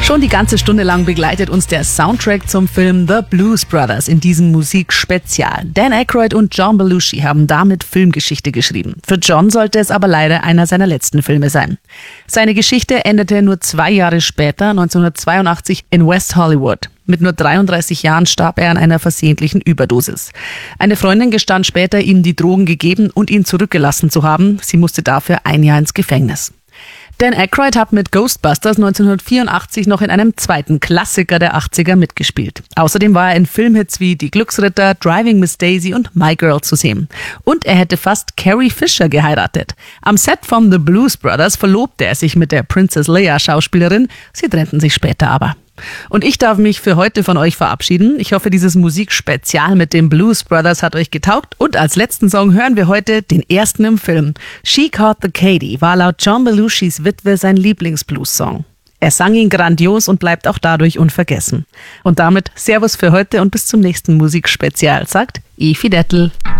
Schon die ganze Stunde lang begleitet uns der Soundtrack zum Film The Blues Brothers in diesem Musikspezial. Dan Aykroyd und John Belushi haben damit Filmgeschichte geschrieben. Für John sollte es aber leider einer seiner letzten Filme sein. Seine Geschichte endete nur 2 Jahre später, 1982, in West Hollywood. Mit nur 33 Jahren starb er an einer versehentlichen Überdosis. Eine Freundin gestand später, ihm die Drogen gegeben und ihn zurückgelassen zu haben. Sie musste dafür 1 Jahr ins Gefängnis. Dan Aykroyd hat mit Ghostbusters 1984 noch in einem zweiten Klassiker der 80er mitgespielt. Außerdem war er in Filmhits wie Die Glücksritter, Driving Miss Daisy und My Girl zu sehen. Und er hätte fast Carrie Fisher geheiratet. Am Set von The Blues Brothers verlobte er sich mit der Princess Leia Schauspielerin. Sie trennten sich später aber. Und ich darf mich für heute von euch verabschieden. Ich hoffe, dieses Musikspezial mit den Blues Brothers hat euch getaugt. Und als letzten Song hören wir heute den ersten im Film. She Caught the Katy war laut John Belushis Witwe sein Lieblingsblues-Song. Er sang ihn grandios und bleibt auch dadurch unvergessen. Und damit Servus für heute und bis zum nächsten Musikspezial, sagt Evi Dettel.